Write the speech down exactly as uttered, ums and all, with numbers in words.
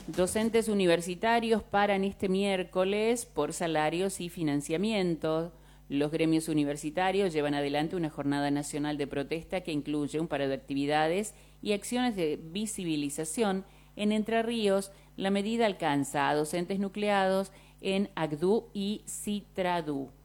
Docentes universitarios paran este miércoles por salarios y financiamiento. Los gremios universitarios llevan adelante una jornada nacional de protesta que incluye un par de actividades y acciones de visibilización. En Entre Ríos, la medida alcanza a docentes nucleados en A C D U y CITRADU.